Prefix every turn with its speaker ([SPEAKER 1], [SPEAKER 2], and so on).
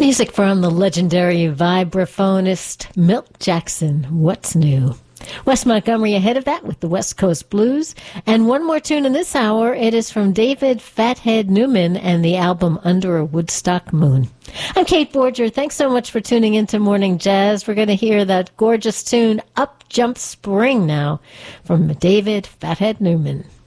[SPEAKER 1] Music from the legendary vibraphonist Milt Jackson, What's New? Wes Montgomery ahead of that with the West Coast Blues. And one more tune in this hour. It is from David Fathead Newman and the album Under a Woodstock Moon. I'm Kate Borger. Thanks so much for tuning into Morning Jazz. We're going to hear that gorgeous tune, Up Jump Spring, now from David Fathead Newman.